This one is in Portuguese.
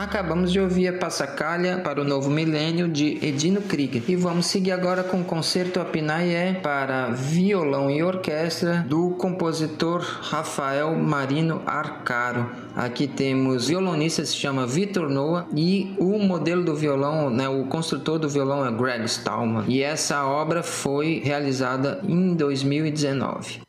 Acabamos de ouvir a Passacaglia para o Novo Milênio de Edino Krieger e vamos seguir agora com o Concerto a Pinaie para violão e orquestra do compositor Rafael Marino Arcaro. Aqui temos violonista, se chama Vitor Noah, e o modelo do violão, o construtor do violão é Greg Stallman, e essa obra foi realizada em 2019.